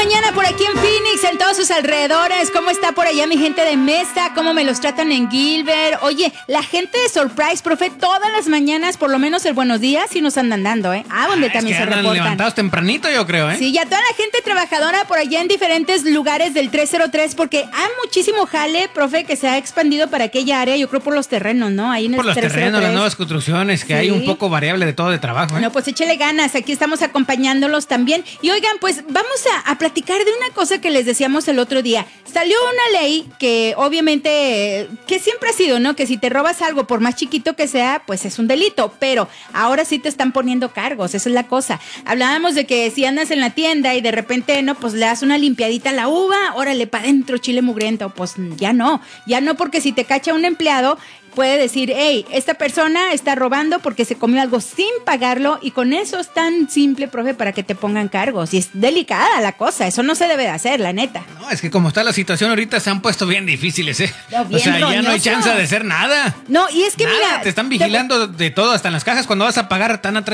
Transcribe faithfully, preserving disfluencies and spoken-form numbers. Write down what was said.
mañana por aquí en Phoenix, en todos sus alrededores. ¿Cómo está por allá mi gente de Mesa? ¿Cómo me los tratan en Gilbert? Oye, la gente de Surprise, profe, todas las mañanas, por lo menos el buenos días, sí nos andan dando, ¿eh? Ah, donde ah, también es que se andan reportan. levantados tempranito, yo creo, ¿eh? Sí, ya toda la gente trabajadora por allá en diferentes lugares del tres cero tres, porque hay muchísimo jale, profe, que se ha expandido para aquella área, yo creo por los terrenos, ¿no? Ahí en Por el los tres cero tres. terrenos, las nuevas construcciones, que Sí. hay un poco variable de todo de trabajo, ¿eh? No, pues échele ganas, aquí estamos acompañándolos también. Y oigan, pues vamos a, a platicar de una cosa que les decíamos el otro día. Salió una ley que obviamente, que siempre ha sido, ¿no? Que si te robas algo, por más chiquito que sea, pues es un delito. Pero ahora sí te están poniendo cargos, esa es la cosa. Hablábamos de que si andas en la tienda y de repente, no, pues le das una limpiadita a la uva, órale, pa' adentro, chile mugriento. Pues ya no, ya no, porque si te cacha un empleado, puede decir, hey, esta persona está robando porque se comió algo sin pagarlo, y con eso es tan simple, profe, para que te pongan cargos. Y es delicada la cosa, eso no se debe de hacer, la neta. No, es que como está la situación ahorita se han puesto bien difíciles, ¿eh? No, bien o sea, ya no hay roñoso. chance de hacer nada. No, y es que Nada, mira, te están vigilando de todo, hasta en las cajas cuando vas a pagar, están atrás